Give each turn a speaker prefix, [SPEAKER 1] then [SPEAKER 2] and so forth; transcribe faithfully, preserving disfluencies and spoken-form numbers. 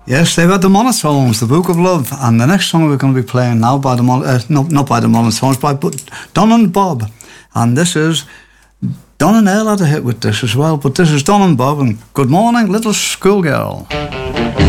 [SPEAKER 1] Yes, they were the Monotones, The Book of Love, and the next song we're going to be playing now by the Mon- uh, no, not by the Monotones, by Don and Bob, and this is Don and Earl had a hit with this as well, but this is Don and Bob and Good Morning Little Schoolgirl.